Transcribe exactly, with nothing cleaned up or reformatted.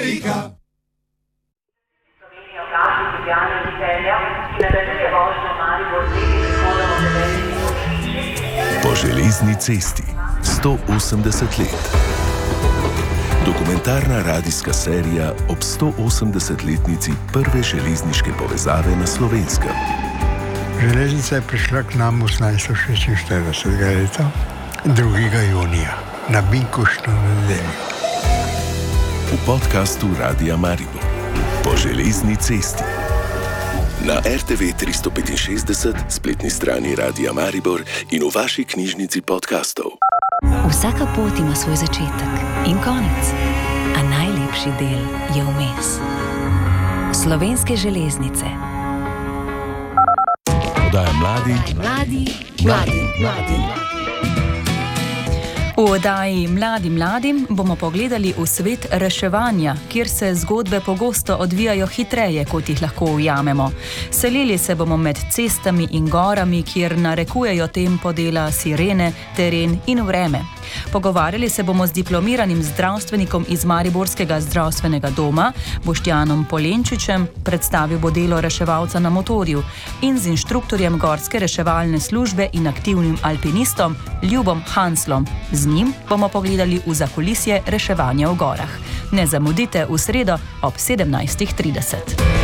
Amerika. Po železni cesti sto osemdeset let. Dokumentarna radijska serija ob sto osemdesetletnici prve železniške povezave na Slovenskem. Železnica je prišla k nam osemnajststo šestinštiridesetega leta, drugega junija, na binkoštno nedeljo. V podkastu Radia Maribor Po železni cesti. Na er te ve tristo petinšestdeset, spletni strani Radia Maribor in v vaši knjižnici podkastov. Vsaka pot ima svoj začetek in konec, a najlepši del je vmes. Slovenske železnice. Oddaja Mladi, Mladi, mladi, mladi. V oddaji Mladi mladim bomo pogledali v svet reševanja, kjer se zgodbe pogosto odvijajo hitreje, kot jih lahko ujamemo. Selili se bomo med cestami in gorami, kjer narekujejo tempo dela sirene, teren in vreme. Pogovarjali se bomo z diplomiranim zdravstvenikom iz Mariborskega zdravstvenega doma, Boštjanom Polenčičem, predstavil bo delo reševalca na motorju, in z inštruktorjem gorske reševalne službe in aktivnim alpinistom Ljubom Hanslom. Z njim bomo pogledali v zakulisje reševanja v gorah. Ne zamudite v sredo ob sedemnajstih trideset.